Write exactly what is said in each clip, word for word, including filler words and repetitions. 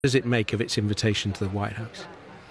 does it make of its invitation to the White House?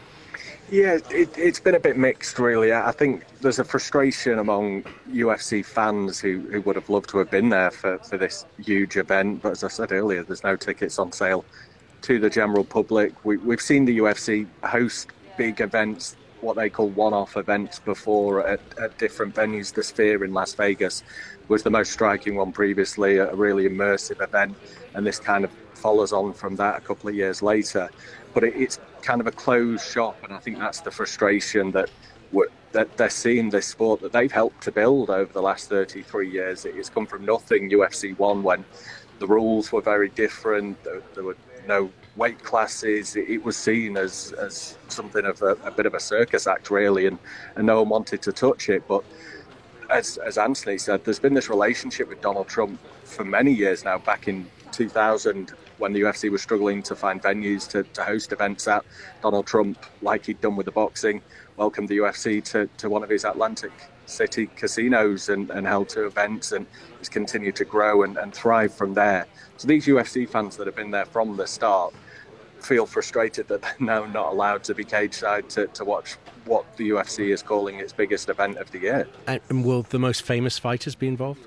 Yeah, it, it's been a bit mixed, really. I think there's a frustration among U F C fans who, who would have loved to have been there for, for this huge event. But as I said earlier, there's no tickets on sale to the general public. We, we've seen the U F C host big events, what they call one-off events before at, at different venues. The Sphere in Las Vegas was the most striking one previously, a really immersive event. And this kind of follows on from that a couple of years later. But it, it's kind of a closed shop, and I think that's the frustration that we're, that they're seeing this sport that they've helped to build over the last thirty-three years. It's come from nothing, U F C one, when the rules were very different. There, there were no weight classes. It, it was seen as, as something of a, a bit of a circus act, really, and, and no one wanted to touch it. But as, as Anthony said, there's been this relationship with Donald Trump for many years now. Back in two thousand, when the U F C was struggling to find venues to, to host events at, Donald Trump, like he'd done with the boxing, welcomed the U F C to, to one of his Atlantic City casinos and, and held two events, and has continued to grow and, and thrive from there. So these U F C fans that have been there from the start feel frustrated that they're now not allowed to be cage side to, to watch what the U F C is calling its biggest event of the year. And will the most famous fighters be involved?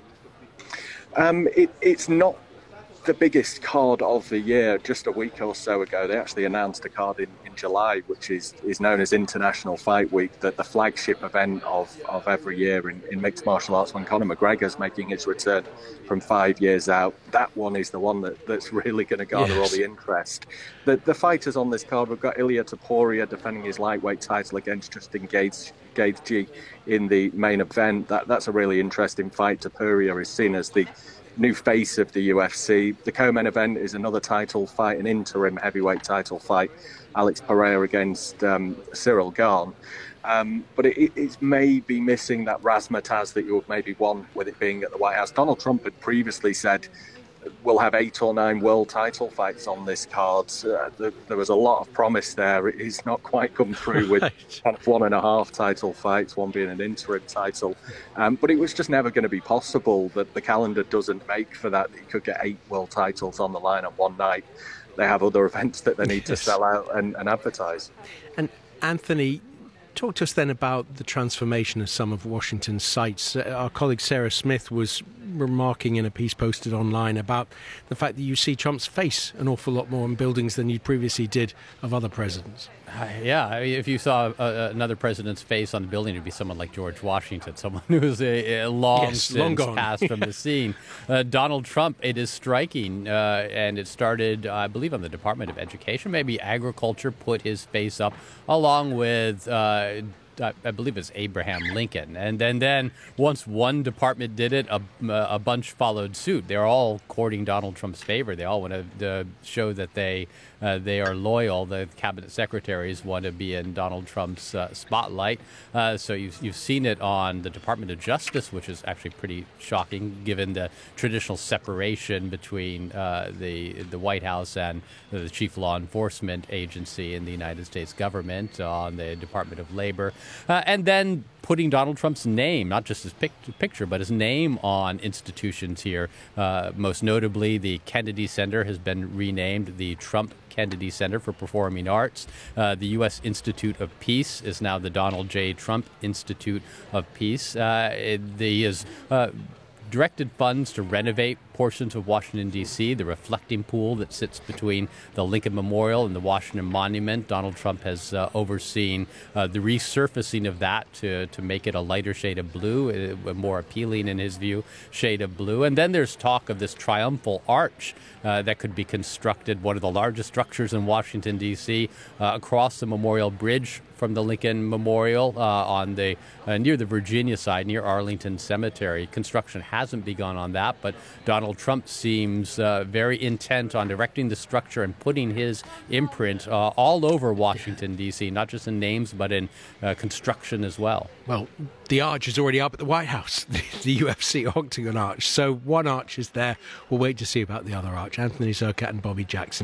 Um, it, it's not the biggest card of the year. Just a week or so ago, they actually announced a card in, in July, which is, is known as International Fight Week, that the flagship event of, of every year in, in mixed martial arts, when Conor McGregor's making his return from five years out. That one is the one that, that's really going to garner yes. all the interest. The, the fighters on this card, we've got Ilia Topuria defending his lightweight title against Justin Gaethje Gaethje in the main event. That That's a really interesting fight. Topuria is seen as the new face of the U F C. The co-main event is another title fight, an interim heavyweight title fight, Alex Pereira against um, Cyril Gane. Um, but it, it's maybe missing that razzmatazz that you would maybe want with it being at the White House. Donald Trump had previously said we'll have eight or nine world title fights on this card. Uh, the, there was a lot of promise there. He's not quite come through with right. kind of one and a half title fights, one being an interim title. Um, but it was just never going to be possible. That the calendar doesn't make for that. You could get eight world titles on the line on one night. They have other events that they need yes. to sell out and, and advertise. And Anthony, talk to us then about the transformation of some of Washington's sites. Uh, our colleague Sarah Smith was remarking in a piece posted online about the fact that you see Trump's face an awful lot more in buildings than you previously did of other presidents. Uh, yeah, I mean, if you saw uh, another president's face on the building, it would be someone like George Washington, someone who was a, a long yes, since long gone. passed from the scene. Uh, Donald Trump, it is striking, uh, and it started, uh, I believe, on the Department of Education. Maybe Agriculture put his face up, along with Uh, I believe it's Abraham Lincoln. And then, then once one department did it, a, a bunch followed suit. They're all courting Donald Trump's favor. They all want to uh, show that they uh, they are loyal. The cabinet secretaries want to be in Donald Trump's uh, spotlight. Uh, so you've, you've seen it on the Department of Justice, which is actually pretty shocking given the traditional separation between uh, the, the White House and the chief law enforcement agency in the United States government, uh, on the Department of Labor. Uh, and then putting Donald Trump's name, not just his pic- picture, but his name on institutions here. Uh, most notably, the Kennedy Center has been renamed the Trump Kennedy Center for Performing Arts. Uh, the U S Institute of Peace is now the Donald J. Trump Institute of Peace. Uh, it, he has uh, directed funds to renovate portions of Washington, D C, the reflecting pool that sits between the Lincoln Memorial and the Washington Monument. Donald Trump has uh, overseen uh, the resurfacing of that to, to make it a lighter shade of blue, a more appealing, in his view, shade of blue. And then there's talk of this triumphal arch uh, that could be constructed, one of the largest structures in Washington, D C, uh, across the Memorial Bridge from the Lincoln Memorial uh, on the uh, near the Virginia side, near Arlington Cemetery. Construction hasn't begun on that, but Donald Trump seems uh, very intent on directing the structure and putting his imprint uh, all over Washington, D C, not just in names, but in uh, construction as well. Well, the arch is already up at the White House, the U F C Octagon Arch. So one arch is there. We'll wait to see about the other arch. Anthony Zerkat and Bobby Jackson,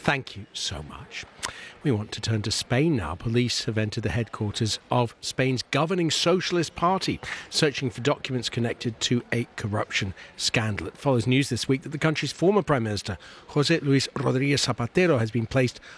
Thank you so much. We want to turn to Spain now. Police have entered the headquarters of Spain's governing Socialist Party, searching for documents connected to a corruption scandal. It follows news this week that the country's former Prime Minister, José Luis Rodríguez Zapatero, has been placed